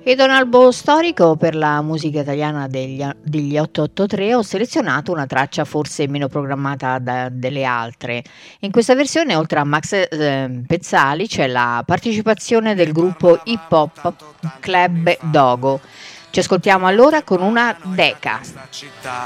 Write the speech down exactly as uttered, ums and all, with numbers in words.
E da un albo storico per la musica italiana degli, degli otto otto tre ho selezionato una traccia forse meno programmata da, delle altre. In questa versione, oltre a Max eh, Pezzali, c'è la partecipazione del gruppo hip hop Club Dogo. Ci ascoltiamo allora con una Deca.